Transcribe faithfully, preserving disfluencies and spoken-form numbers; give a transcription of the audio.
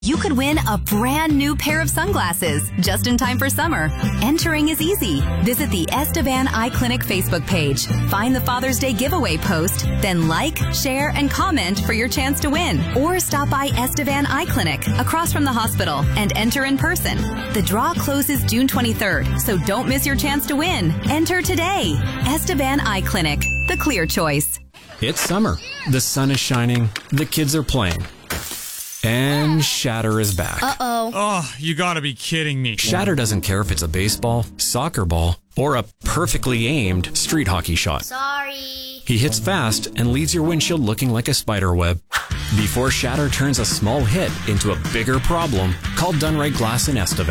You could win a brand new pair of sunglasses just in time for summer. Entering is easy. Visit the Estevan Eye Clinic Facebook page. Find the Father's Day giveaway post, then like, share, and comment for your chance to win. Or stop by Estevan Eye Clinic across from the hospital and enter in person. The draw closes June twenty-third, so don't miss your chance to win. Enter today. Estevan Eye Clinic, the clear choice. It's summer. The sun is shining. The kids are playing. And Shatter is back. Uh-oh. Oh, you gotta be kidding me. Shatter doesn't care if it's a baseball, soccer ball, or a perfectly aimed street hockey shot. Sorry. He hits fast and leaves your windshield looking like a spider web. Before Shatter turns a small hit into a bigger problem, call Dunright Glass in Estevan.